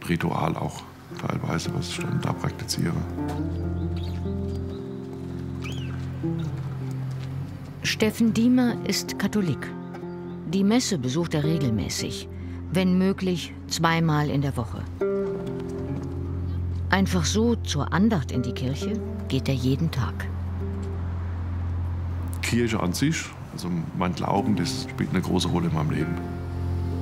Ritual auch teilweise, was ich dann da praktiziere. Steffen Diemer ist Katholik. Die Messe besucht er regelmäßig, wenn möglich 2-mal in der Woche. Einfach so zur Andacht in die Kirche geht er jeden Tag. Kirche an sich, also mein Glauben, das spielt eine große Rolle in meinem Leben.